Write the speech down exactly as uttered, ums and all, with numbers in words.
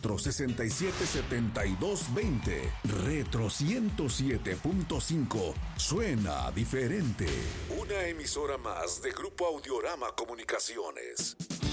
cuatro seis siete, siete dos dos cero. Retro ciento siete punto cinco. Suena diferente. Una emisora más de Grupo Audiorama Comunicaciones.